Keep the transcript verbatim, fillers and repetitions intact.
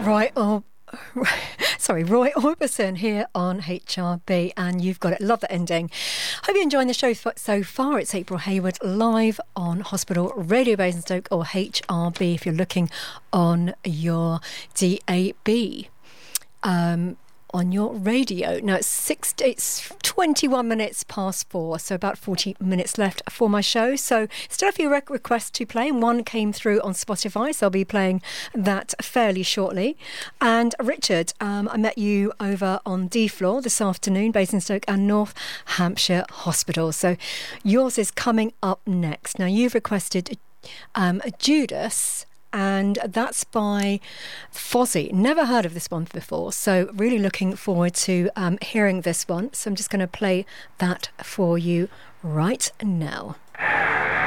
Roy Or- Sorry, Roy Orbison here on H R B, and you've got it. Love that ending. Hope you're enjoying the show so far. It's April Hayward live on Hospital Radio Basingstoke, or H R B if you're looking on your D A B. Um, on your radio. Now it's six it's twenty-one minutes past four, so about forty minutes left for my show. So still a few rec- requests to play, and one came through on Spotify, so I'll be playing that fairly shortly. And Richard, um, I met you over on D Floor this afternoon, Basingstoke and North Hampshire Hospital. So yours is coming up next. Now you've requested um, Judas, and that's by Fozzy. Never heard of this one before, so really looking forward to um, hearing this one. So I'm just going to play that for you right now.